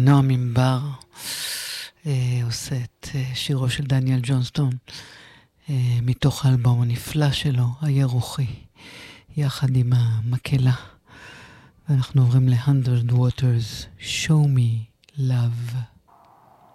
נועם ממבר עושה את שירו של דניאל ג'ונסטון מתוך האלבום הנפלא שלו, הירוחי, יחד עם המקהלה. ואנחנו עוברים ל-100 Waters, Show Me Love.